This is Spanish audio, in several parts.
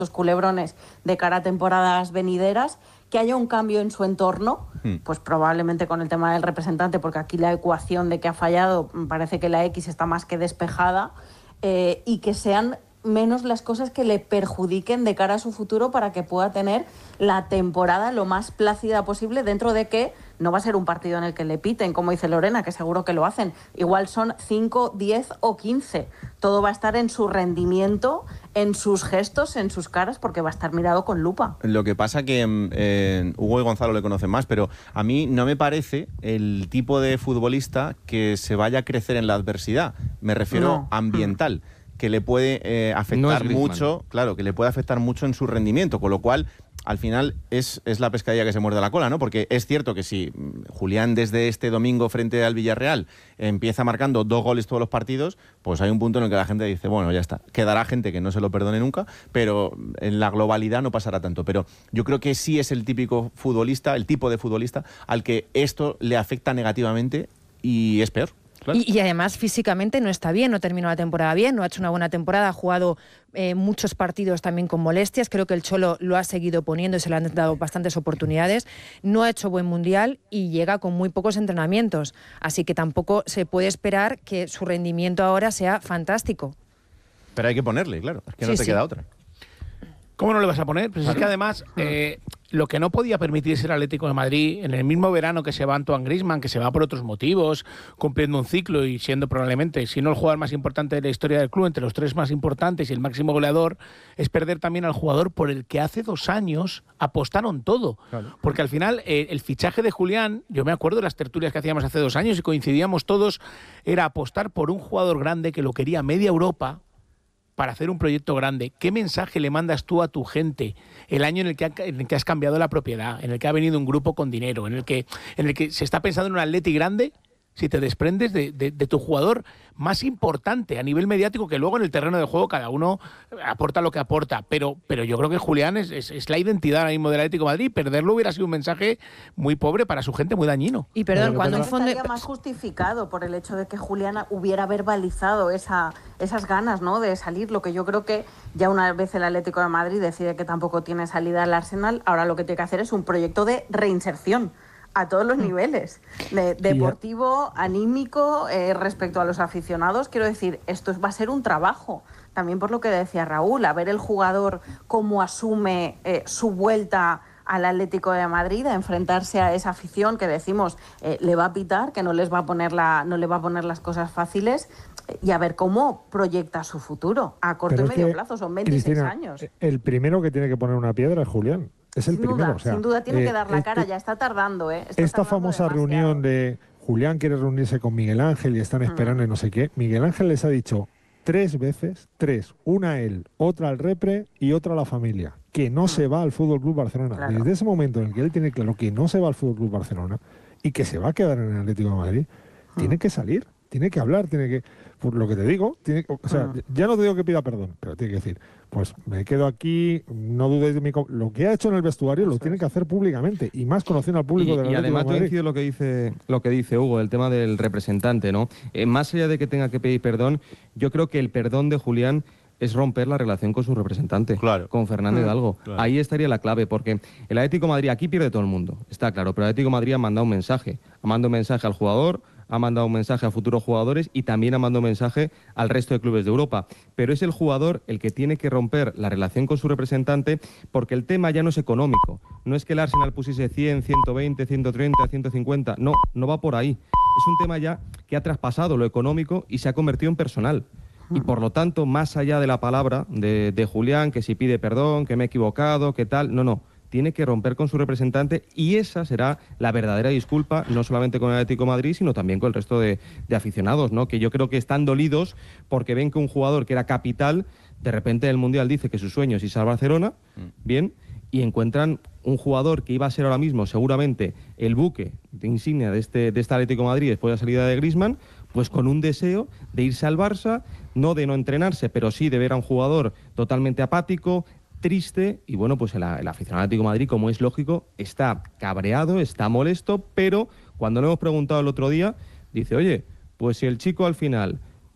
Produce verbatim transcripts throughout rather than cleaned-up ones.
culebrones de cara a temporadas venideras, que haya un cambio en su entorno, hmm. pues probablemente con el tema del representante, porque aquí la ecuación de que ha fallado, parece que la X está más que despejada, eh, y que sean menos las cosas que le perjudiquen de cara a su futuro para que pueda tener la temporada lo más plácida posible, dentro de que no va a ser un partido en el que le piten, como dice Lorena, que seguro que lo hacen. Igual son cinco, diez o quince. Todo va a estar en su rendimiento, en sus gestos, en sus caras, porque va a estar mirado con lupa. Lo que pasa que eh, Hugo y Gonzalo le conocen más, pero a mí no me parece el tipo de futbolista que se vaya a crecer en la adversidad. Me refiero no. ambiental. que le puede eh, afectar no mucho, claro, que le puede afectar mucho en su rendimiento, con lo cual, al final, es, es la pescadilla que se muerde la cola, ¿no? Porque es cierto que si Julián desde este domingo frente al Villarreal empieza marcando dos goles todos los partidos, pues hay un punto en el que la gente dice, bueno, ya está, quedará gente que no se lo perdone nunca, pero en la globalidad no pasará tanto. Pero yo creo que sí es el típico futbolista, el tipo de futbolista al que esto le afecta negativamente y es peor. Claro. Y, y además físicamente no está bien, no terminó la temporada bien, no ha hecho una buena temporada, ha jugado eh, muchos partidos también con molestias, creo que el Cholo lo ha seguido poniendo y se le han dado bastantes oportunidades, no ha hecho buen mundial y llega con muy pocos entrenamientos, así que tampoco se puede esperar que su rendimiento ahora sea fantástico. Pero hay que ponerle, claro, es que no sí, te sí. queda otra. ¿Cómo no le vas a poner? Pues claro. Es que además, eh, lo que no podía permitirse el Atlético de Madrid, en el mismo verano que se va Antoine Griezmann, que se va por otros motivos, cumpliendo un ciclo y siendo probablemente, si no el jugador más importante de la historia del club, entre los tres más importantes y el máximo goleador, es perder también al jugador por el que hace dos años apostaron todo. Claro. Porque al final, eh, el fichaje de Julián, yo me acuerdo de las tertulias que hacíamos hace dos años y coincidíamos todos, era apostar por un jugador grande que lo quería media Europa, para hacer un proyecto grande. ¿Qué mensaje le mandas tú a tu gente el año en el que, ha, en el que has cambiado la propiedad, en el que ha venido un grupo con dinero, en el que, en el que se está pensando en un Atleti grande, si te desprendes de, de, de tu jugador más importante a nivel mediático, que luego en el terreno de juego cada uno aporta lo que aporta, pero, pero yo creo que Julián es, es, es la identidad ahora mismo del Atlético de Madrid. Perderlo hubiera sido un mensaje muy pobre para su gente, muy dañino. Y perdón, cuando el fondo estaría más justificado por el hecho de que Julián hubiera verbalizado esa, esas ganas, ¿no?, de salir, lo que yo creo que ya una vez el Atlético de Madrid decide que tampoco tiene salida al Arsenal, ahora lo que tiene que hacer es un proyecto de reinserción a todos los niveles, de, deportivo, anímico, eh, respecto a los aficionados. Quiero decir, esto va a ser un trabajo, también por lo que decía Raúl, a ver el jugador cómo asume eh, su vuelta al Atlético de Madrid, a enfrentarse a esa afición que decimos eh, le va a pitar, que no les va a poner la, no le va a poner las cosas fáciles, eh, y a ver cómo proyecta su futuro a corto Pero y medio que, plazo, son veintiséis Cristina, años. El primero que tiene que poner una piedra es Julián. Es el sin primero, duda, o sea, sin duda tiene eh, que dar la este, cara, ya está tardando, ¿eh? Está esta tardando famosa demasiado. reunión de Julián quiere reunirse con Miguel Ángel y están esperando mm. y no sé qué. Miguel Ángel les ha dicho tres veces, tres, una a él, otra al repre y otra a la familia, que no mm. se va al F C Barcelona. Claro. Desde ese momento en el que él tiene claro que no se va al F C Barcelona y que se va a quedar en el Atlético de Madrid, mm. tiene que salir, tiene que hablar, tiene que... Por lo que te digo, tiene, o sea, mm. ya no te digo que pida perdón, pero tiene que decir, pues me quedo aquí, no dudes de mi... Lo que ha hecho en el vestuario lo tiene que hacer públicamente, y más conociendo al público y, de la Y además coincido lo que dice lo que dice Hugo, el tema del representante, ¿no? Eh, más allá de que tenga que pedir perdón, yo creo que el perdón de Julián es romper la relación con su representante, claro. con Fernández Hidalgo. Claro. Ahí estaría la clave, porque el Atlético de Madrid, aquí pierde todo el mundo, está claro, pero el Atlético de Madrid ha mandado un mensaje, ha mandado un mensaje al jugador, ha mandado un mensaje a futuros jugadores y también ha mandado un mensaje al resto de clubes de Europa. Pero es el jugador el que tiene que romper la relación con su representante, porque el tema ya no es económico. No es que el Arsenal pusiese cien, ciento veinte, ciento treinta, ciento cincuenta. No, no va por ahí. Es un tema ya que ha traspasado lo económico y se ha convertido en personal. Y por lo tanto, más allá de la palabra de, de Julián, que si pide perdón, que me he equivocado, que tal, no, no. Tiene que romper con su representante y esa será la verdadera disculpa, no solamente con el Atlético de Madrid, sino también con el resto de, de aficionados, ¿no? Que yo creo que están dolidos porque ven que un jugador que era capital, de repente en el Mundial dice que su sueño es irse al Barcelona, mm. bien, y encuentran un jugador que iba a ser ahora mismo seguramente el buque de insignia de este, de este Atlético de Madrid después de la salida de Griezmann, pues con un deseo de irse al Barça, no de no entrenarse, pero sí de ver a un jugador totalmente apático, triste, y bueno, pues el, el aficionado Atlético de Madrid, como es lógico, está cabreado, está molesto, pero cuando le hemos preguntado el otro día, dice, oye, pues si el chico al final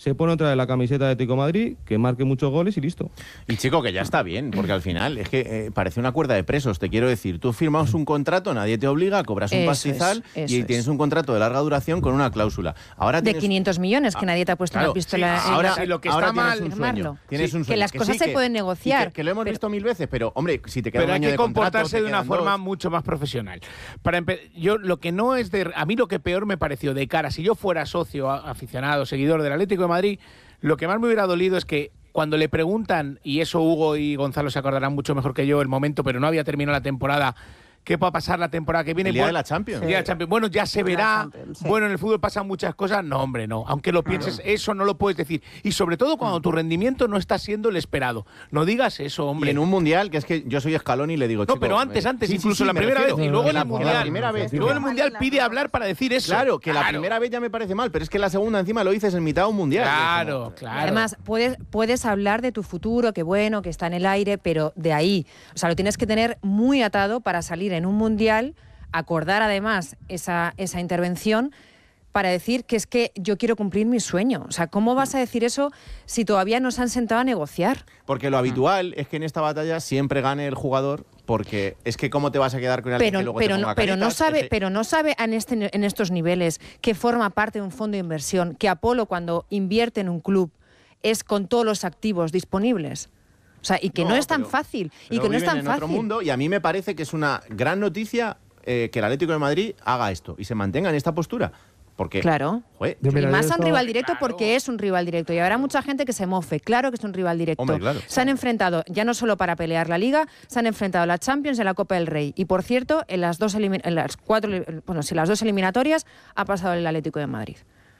se pone otra de la camiseta de Atlético de Madrid, que marque muchos goles y listo. Y chico, que ya está bien, porque al final es que eh, parece una cuerda de presos, te quiero decir. Tú firmas un contrato, nadie te obliga, cobras un Eso pastizal es, y tienes es. un contrato de larga duración con una cláusula. Ahora de tienes... quinientos millones, que nadie te ha puesto claro, una pistola sí, en ahora, la... sí, lo que está ahora mal, tienes un sueño. Sí, Tienes un que sueño. las cosas sí, se que, pueden negociar. Que, que lo hemos pero... visto mil veces, pero hombre, si te queda Pero un hay año que de contrato, comportarse te de una quedan forma dos. mucho más profesional. Para empe- yo lo que no es de... A mí lo que peor me pareció de cara, si yo fuera socio, aficionado, seguidor del Atlético de Madrid, lo que más me hubiera dolido es que cuando le preguntan, y eso Hugo y Gonzalo se acordarán mucho mejor que yo el momento, pero no había terminado la temporada, ¿qué va a pasar la temporada que viene? El día bueno, de la Champions. el día de la Champions. Bueno, ya se verá. Sí. Bueno, en el fútbol pasan muchas cosas. No, hombre, no. Aunque lo pienses, eso no lo puedes decir. Y sobre todo cuando tu rendimiento no está siendo el esperado. No digas eso, hombre. Y en un mundial, que es que yo soy Scaloni y le digo, No, chico, pero antes, me- antes, Sí, sí, incluso sí, la me primera refiero. vez. Y luego en La- el la mundial. primera vez. Y luego en el mundial pide hablar para decir eso. Claro, que la Claro. primera vez ya me parece mal, pero es que la segunda encima lo dices en mitad de un mundial. Claro, claro. Además, puedes, puedes hablar de tu futuro, que bueno, que está en el aire, pero de ahí, o sea, lo tienes que tener muy atado para salir en un mundial, acordar además esa, esa intervención para decir que es que yo quiero cumplir mi sueño. O sea, ¿cómo vas a decir eso si todavía no se han sentado a negociar? Porque lo habitual es que en esta batalla siempre gane el jugador, porque es que cómo te vas a quedar con alguien que Pero, luego pero, te no, ponga pero no caritas, sabe, es que- pero no sabe en, este, en estos niveles que forma parte de un fondo de inversión, que Apolo cuando invierte en un club es con todos los activos disponibles. O sea, y que no, No, es tan pero- fácil. Y pero que no es viven tan en fácil. otro mundo, y a mí me parece que es una gran noticia eh, que el Atlético de Madrid haga esto y se mantenga en esta postura. Porque, Claro. joder, Yo, Y mira, más yo a un estaba- rival directo porque es un rival directo. Y habrá mucha gente que se mofe. Claro que es un rival directo. Hombre, claro. Se han enfrentado ya no solo para pelear la Liga, se han enfrentado a la Champions y a la Copa del Rey. Y por cierto, en las dos, elimi- en las cuatro, bueno, si las dos eliminatorias ha pasado el Atlético de Madrid.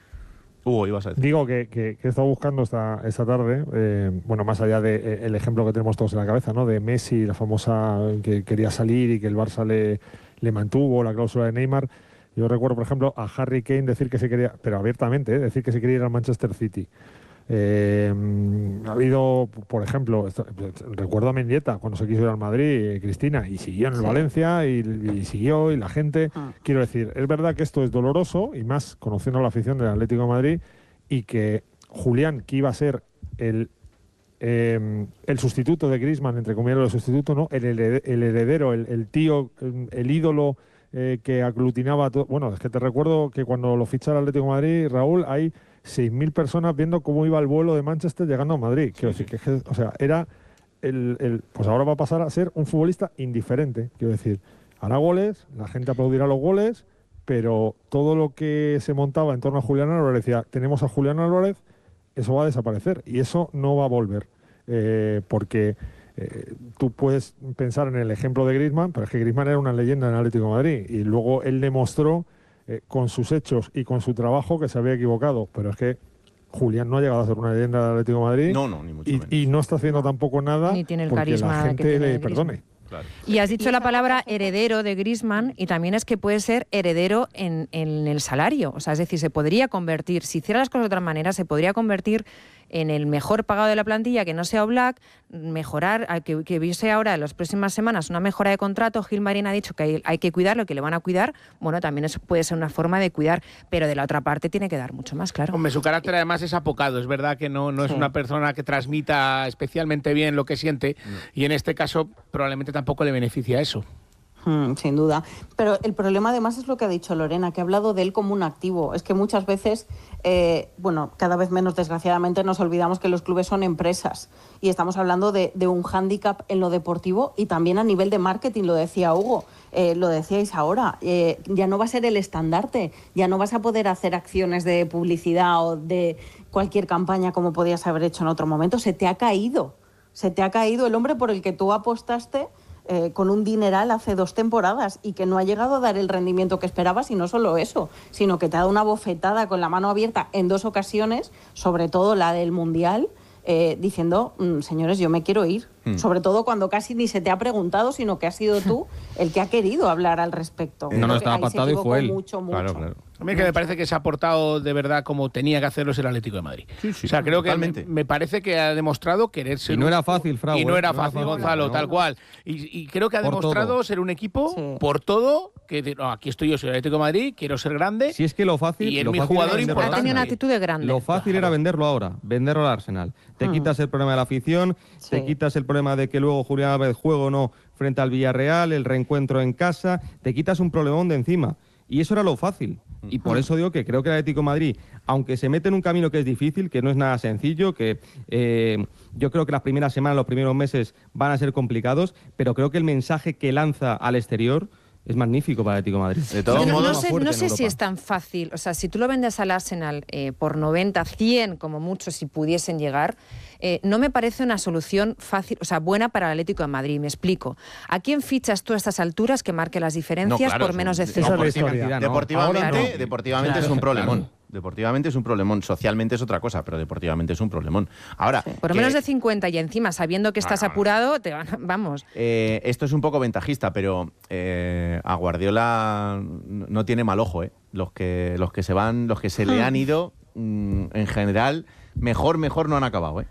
Hugo, ibas a decir. Digo que, que, que he estado buscando esta, esta tarde, eh, bueno, más allá del de, eh, el ejemplo que tenemos todos en la cabeza, ¿no? De Messi, la famosa que quería salir y que el Barça le, le mantuvo, la cláusula de Neymar. Yo recuerdo, por ejemplo, a Harry Kane decir que se quería, pero abiertamente, ¿eh? decir que se quería ir al Manchester City. Eh, ha habido, por ejemplo, esto, recuerdo a Mendieta cuando se quiso ir al Madrid, eh, Cristina, y siguió en el Sí. Valencia y, y siguió, y la gente. Ah. Quiero decir, es verdad que esto es doloroso, y más conociendo la afición del Atlético de Madrid, y que Julián, que iba a ser el eh, el sustituto de Griezmann, entre comillas, el sustituto, ¿no? El, herede- el heredero, el, el tío, el, el ídolo eh, que aglutinaba todo. Bueno, es que te recuerdo que cuando lo ficha el Atlético de Madrid, Raúl, hay seis mil personas viendo cómo iba el vuelo de Manchester llegando a Madrid. Quiero decir, que, es que, o sea, era el, el. Pues ahora va a pasar a ser un futbolista indiferente. Quiero decir, hará goles, la gente aplaudirá los goles, pero todo lo que se montaba en torno a Julián Álvarez, decía, tenemos a Julián Álvarez, eso va a desaparecer y eso no va a volver. Eh, porque eh, tú puedes pensar en el ejemplo de Griezmann, pero es que Griezmann era una leyenda en el Atlético de Madrid y luego él demostró eh, con sus hechos y con su trabajo que se había equivocado, pero es que Julián no ha llegado a ser una leyenda del Atlético de Madrid. No, no, ni mucho y, menos. y no está haciendo tampoco nada Ni tiene el porque carisma la que gente tiene le Griezmann. perdone. Claro. Y has dicho Y la esa palabra cosa- heredero de Griezmann y también es que puede ser heredero en, en el salario. O sea, es decir, se podría convertir, si hiciera las cosas de otra manera, se podría convertir en el mejor pagado de la plantilla, que no sea Oblak, mejorar, a que, que viese ahora en las próximas semanas una mejora de contrato. Gil Marín ha dicho que hay, hay que cuidarlo, que le van a cuidar. Bueno, también eso puede ser una forma de cuidar, pero de la otra parte tiene que dar mucho más, claro. Hombre, su carácter además es apocado, es verdad que no, no es Sí. una persona que transmita especialmente bien lo que siente y en este caso probablemente tampoco le beneficia eso. Mm, sin duda. Pero el problema además es lo que ha dicho Lorena, que ha hablado de él como un activo. Es que muchas veces, eh, bueno, cada vez menos desgraciadamente nos olvidamos que los clubes son empresas y estamos hablando de, de un hándicap en lo deportivo y también a nivel de marketing, lo decía Hugo, eh, lo decíais ahora, eh, ya no va a ser el estandarte, ya no vas a poder hacer acciones de publicidad o de cualquier campaña como podías haber hecho en otro momento. Se te ha caído, se te ha caído el hombre por el que tú apostaste Eh, con un dineral hace dos temporadas y que no ha llegado a dar el rendimiento que esperabas, y no solo eso, sino que te ha dado una bofetada con la mano abierta en dos ocasiones, sobre todo la del Mundial, eh, diciendo, mm, señores, yo me quiero ir. Mm. Sobre todo cuando casi ni se te ha preguntado, sino que has sido tú el que ha querido hablar al respecto. No, no, estaba pactado y fue él. Mucho, mucho. Claro, claro. A mí es que me parece que se ha portado de verdad como tenía que hacerlo el Atlético de Madrid. Sí, sí, o sea, creo totalmente. que me, me parece que ha demostrado querer ser... Y no un... era fácil, Frau. Y no era no fácil, era fácil Gonzalo, no. tal cual. Y, y creo que ha por demostrado todo. ser un equipo sí. por todo, que no, aquí estoy yo, soy el Atlético de Madrid, quiero ser grande. Si es que lo fácil... Y es lo mi fácil jugador importante. Ha tenido una actitud de grande. Lo fácil claro. era venderlo ahora, venderlo al Arsenal. Te hmm. quitas el problema de la afición, sí. te quitas el problema de que luego Julián Álvarez juegue o no frente al Villarreal, el reencuentro en casa, te quitas un problemón de encima. Y eso era lo fácil. Y por eso digo que creo que el Atlético de Madrid, aunque se mete en un camino que es difícil, que no es nada sencillo, que eh, yo creo que las primeras semanas, los primeros meses van a ser complicados, pero creo que el mensaje que lanza al exterior es magnífico para el Atlético de Madrid. De todos modos, no sé, no sé si es tan fácil. O sea, si tú lo vendes al Arsenal eh, por noventa, cien como mucho, si pudiesen llegar, eh, no me parece una solución fácil, o sea, buena para el Atlético de Madrid. Me explico. ¿A quién fichas tú a estas alturas que marque las diferencias no, claro, por menos de cero? No, deportivamente, deportivamente, deportivamente claro. es un problemón. Claro. Deportivamente es un problemón, socialmente es otra cosa, pero deportivamente es un problemón. Ahora, sí. Por que, menos de cincuenta y encima, sabiendo que estás ah, apurado, te van, vamos. Eh, esto es un poco ventajista, pero eh, a Guardiola no tiene mal ojo, ¿eh? Los que, los que se van, los que se le han ido, mm, en general, mejor, mejor no han acabado, ¿eh?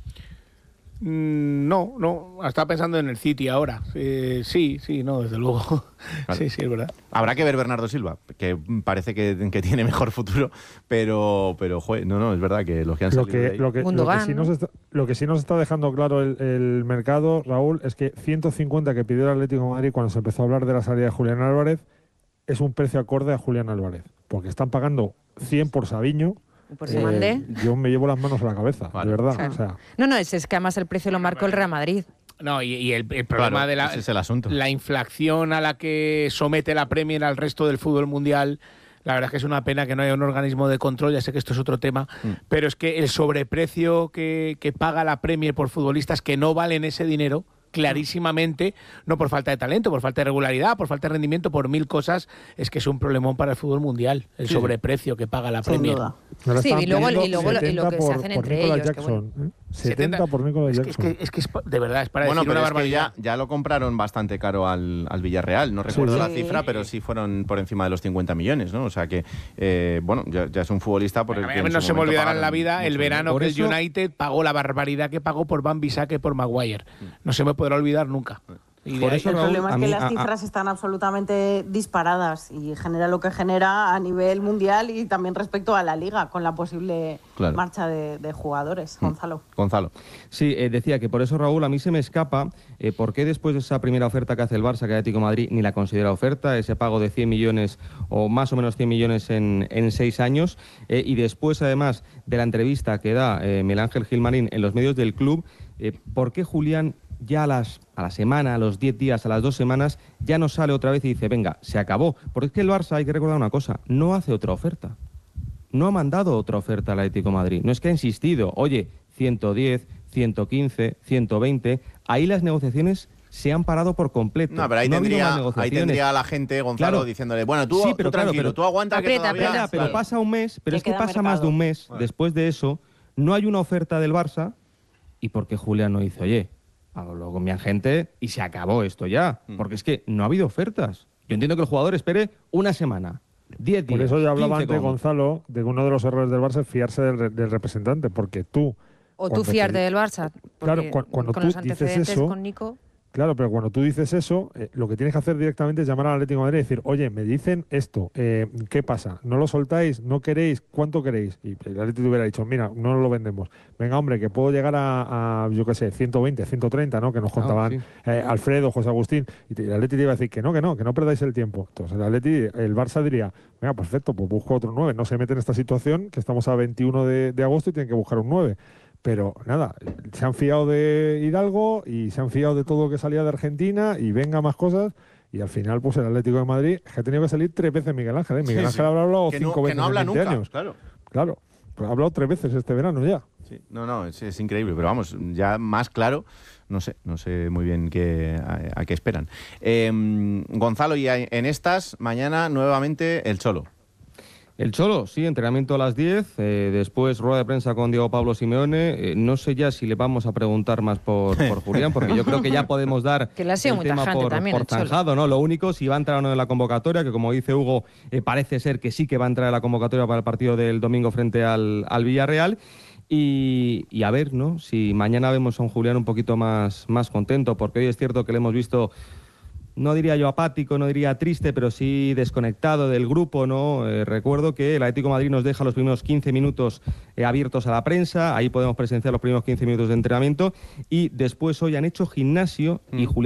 No, no, estaba pensando en el City ahora. Eh, sí, sí, no, desde luego. Vale. Sí, sí, es verdad. Habrá que ver Bernardo Silva, que parece que, que tiene mejor futuro, pero, pero joder, no, no, es verdad que los que han lo salido que, de ahí... lo, que, lo, que sí nos está, lo que sí nos está dejando claro el, el mercado, Raúl, es que ciento cincuenta que pidió el Atlético de Madrid cuando se empezó a hablar de la salida de Julián Álvarez es un precio acorde a Julián Álvarez, porque están pagando cien por Sabiño. Por eh, mandé. Yo me llevo las manos a la cabeza, vale. de verdad. Claro. O sea. No, no, es, es que además el precio lo marcó el Real Madrid. No, y, y el, el problema claro, de la, ese es el asunto. La inflación a la que somete la Premier al resto del fútbol mundial, la verdad es que es una pena que no haya un organismo de control, ya sé que esto es otro tema, mm. pero es que el sobreprecio que, que paga la Premier por futbolistas que no valen ese dinero, clarísimamente, no por falta de talento, por falta de regularidad, por falta de rendimiento, por mil cosas, es que es un problemón para el fútbol mundial, el sí. sobreprecio que paga la Premier. Sí, y luego, y luego lo, y lo que por, se hacen entre Nicolas ellos. Jackson, bueno. ¿eh? setenta por Nicolas es Jackson. Que, es, que, es que es de verdad, es para bueno, decir pero una es barbaridad. Que ya, ya lo compraron bastante caro al, al Villarreal, no recuerdo sí. la cifra, pero sí fueron por encima de los cincuenta millones, ¿no? O sea que, eh, bueno, ya, ya es un futbolista por el a que mí no se me olvidará en la vida el verano que el United pagó la barbaridad que pagó por Van Bissaka y por Maguire. No se me podrá olvidar nunca. Y por eso, el Raúl, problema es que mí, las a, cifras a, están absolutamente disparadas y genera lo que genera a nivel mundial y también respecto a la Liga, con la posible claro. marcha de, de jugadores. Gonzalo. Gonzalo. Sí, eh, decía que por eso, Raúl, a mí se me escapa eh, por qué después de esa primera oferta que hace el Barça, que el Atlético de Madrid ni la considera oferta, ese pago de cien millones o más o menos cien millones en, en seis años, eh, y después, además, de la entrevista que da eh, Miguel Ángel Gilmarín en los medios del club, eh, ¿por qué Julián ya a, las, a la semana, a los diez días, a las dos semanas, ya no sale otra vez y dice, venga, se acabó? Porque es que el Barça, hay que recordar una cosa, no hace otra oferta. No ha mandado otra oferta al Atlético de Madrid. No es que ha insistido, oye, ciento diez, ciento quince, ciento veinte, ahí las negociaciones se han parado por completo. No, pero ahí, no tendría, ahí tendría a la gente, Gonzalo, claro. diciéndole, bueno, tú, sí, pero tú tranquilo, claro, pero, tú aguanta aprieta, que todavía... Aprieta, pero claro. pasa un mes, pero es que pasa mercado. más de un mes. Vale. Después de eso, no hay una oferta del Barça, y porque Julián no dice, oye, habló con mi agente y se acabó esto ya. Porque es que no ha habido ofertas. Yo entiendo que el jugador espere una semana, diez días. Por eso yo hablaba antes, con... Gonzalo, de que uno de los errores del Barça es fiarse del, del representante, porque tú... O tú fiarte te... del Barça. Claro, cu cuando con tú los antecedentes dices eso... con Nico... Claro, pero cuando tú dices eso, eh, lo que tienes que hacer directamente es llamar al Atlético de Madrid y decir, oye, me dicen esto, eh, ¿qué pasa? ¿No lo soltáis? ¿No queréis? ¿Cuánto queréis? Y el Atlético hubiera dicho, mira, no lo vendemos. Venga, hombre, que puedo llegar a, a yo qué sé, ciento veinte, ciento treinta, ¿no? Que nos contaban oh, sí. eh, Alfredo, José Agustín, y el Atlético iba a decir que no, que no, que no perdáis el tiempo. Entonces el Atlético, el Barça diría, venga, perfecto, pues busco otro nueve. No se mete en esta situación, que estamos a veintiuno de, de agosto y tienen que buscar un nueve. Pero nada, se han fiado de Hidalgo y se han fiado de todo lo que salía de Argentina y venga más cosas. Y al final, pues el Atlético de Madrid, que ha tenido que salir tres veces Miguel Ángel. ¿eh? Miguel sí, Ángel sí. habrá hablado que cinco no, veces que no habla en veinte nunca, años. Claro, claro. Pues ha hablado tres veces este verano ya. Sí. No, no, es, es increíble. Pero vamos, ya más claro, no sé, no sé muy bien qué, a, a qué esperan. Eh, Gonzalo, y en estas, mañana nuevamente el Cholo. El Cholo, sí, entrenamiento a las diez, eh, después rueda de prensa con Diego Pablo Simeone. Eh, no sé ya si le vamos a preguntar más por, por Julián, porque yo creo que ya podemos dar que le ha sido el muy tema tajante por, también, por zanjado, ¿no? Lo único, si va a entrar o no en la convocatoria, que como dice Hugo, eh, parece ser que sí que va a entrar en la convocatoria para el partido del domingo frente al, al Villarreal. Y, y a ver, ¿no? Si mañana vemos a un Julián un poquito más, más contento, porque hoy es cierto que le hemos visto, no diría yo apático, no diría triste, pero sí desconectado del grupo, ¿no? Eh, recuerdo que el Atlético de Madrid nos deja los primeros quince minutos eh, abiertos a la prensa, ahí podemos presenciar los primeros quince minutos de entrenamiento, y después hoy han hecho gimnasio y Julián